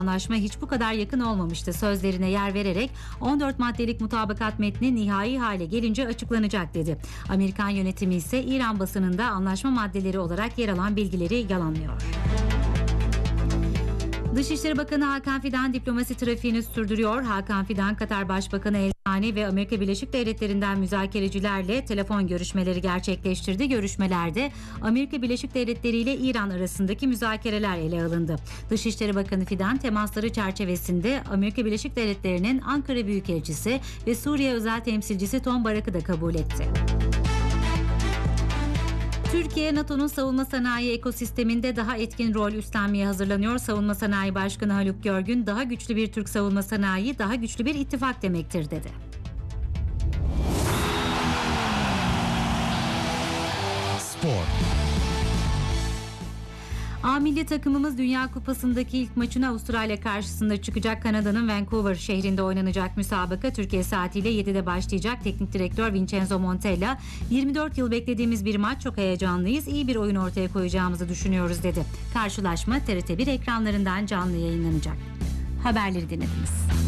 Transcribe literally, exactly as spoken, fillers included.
Anlaşma hiç bu kadar yakın olmamıştı sözlerine yer vererek on dört maddelik mutabakat metni nihai hale gelince açıklanacak dedi. Amerikan yönetimi ise İran basınında anlaşma maddeleri olarak yer alan bilgileri yalanlıyor. Dışişleri Bakanı Hakan Fidan diplomasi trafiğini sürdürüyor. Hakan Fidan, Katar Başbakanı El Thani ve Amerika Birleşik Devletleri'nden müzakerecilerle telefon görüşmeleri gerçekleştirdi. Görüşmelerde Amerika Birleşik Devletleri ile İran arasındaki müzakereler ele alındı. Dışişleri Bakanı Fidan temasları çerçevesinde Amerika Birleşik Devletleri'nin Ankara Büyükelçisi ve Suriye Özel Temsilcisi Tom Barak'ı da kabul etti. Türkiye, NATO'nun savunma sanayi ekosisteminde daha etkin rol üstlenmeye hazırlanıyor. Savunma Sanayi Başkanı Haluk Görgün, daha güçlü bir Türk savunma sanayi, daha güçlü bir ittifak demektir dedi. Spor. A milli takımımız Dünya Kupası'ndaki ilk maçına Avustralya karşısında çıkacak. Kanada'nın Vancouver şehrinde oynanacak müsabaka Türkiye saatiyle yedide başlayacak. Teknik direktör Vincenzo Montella, yirmi dört yıl beklediğimiz bir maç, çok heyecanlıyız, iyi bir oyun ortaya koyacağımızı düşünüyoruz dedi. Karşılaşma T R T bir ekranlarından canlı yayınlanacak. Haberleri dinlediniz.